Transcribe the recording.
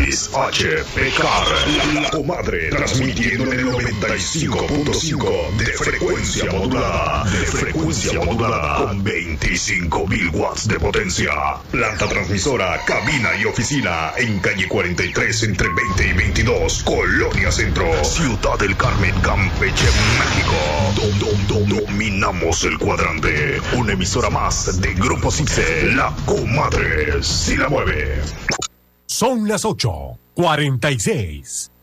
Luis H. Pecar, la comadre, transmitiendo en el 95.5 de frecuencia modulada, con 25.000 watts de potencia. Planta transmisora, cabina y oficina en calle 43 entre 20 y 22, Colonia Centro, Ciudad del Carmen, Campeche, México. Dominamos el cuadrante. Una emisora más de Grupo Cipse, la comadre si la mueve. Son las 8:46.